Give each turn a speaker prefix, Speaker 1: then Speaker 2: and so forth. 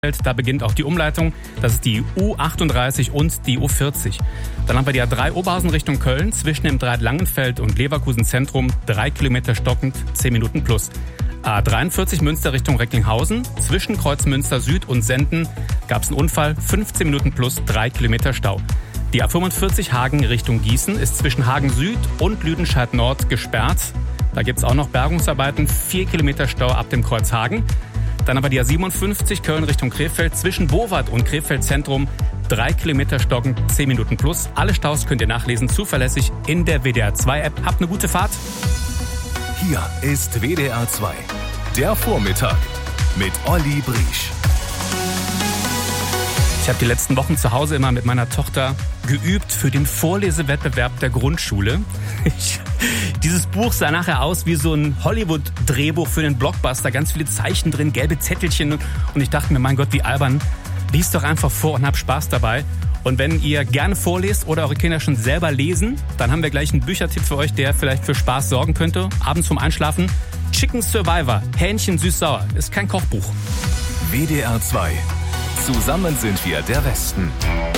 Speaker 1: Da beginnt auch die Umleitung. Das ist die U38 und die U40. Dann haben wir die A3 Oberhausen Richtung Köln. Zwischen dem Dreieck Langenfeld und Leverkusen Zentrum 3 Kilometer stockend, 10 Minuten plus. A43 Münster Richtung Recklinghausen. Zwischen Kreuz Münster Süd und Senden gab es einen Unfall. 15 Minuten plus, 3 Kilometer Stau. Die A45 Hagen Richtung Gießen ist zwischen Hagen Süd und Lüdenscheid Nord gesperrt. Da gibt es auch noch Bergungsarbeiten. 4 Kilometer Stau ab dem Kreuz Hagen. Dann aber die A57 Köln Richtung Krefeld zwischen Bowart und Krefeld Zentrum 3 Kilometer stockend, 10 Minuten plus. Alle Staus könnt ihr nachlesen, zuverlässig in der WDR 2 App. Habt eine gute Fahrt.
Speaker 2: Hier ist WDR 2, der Vormittag mit Olli Briesch.
Speaker 1: Ich habe die letzten Wochen zu Hause immer mit meiner Tochter geübt für den Vorlesewettbewerb der Grundschule. Dieses Buch sah nachher aus wie so ein Hollywood-Drehbuch für einen Blockbuster. Ganz viele Zeichen drin, gelbe Zettelchen. Und ich dachte mir, mein Gott, wie albern. Lies doch einfach vor und hab Spaß dabei. Und wenn ihr gerne vorlest oder eure Kinder schon selber lesen, dann haben wir gleich einen Büchertipp für euch, der vielleicht für Spaß sorgen könnte. Abends zum Einschlafen. Chicken Survivor, Hähnchen süß-sauer. Ist kein Kochbuch.
Speaker 2: WDR 2. Zusammen sind wir der Westen.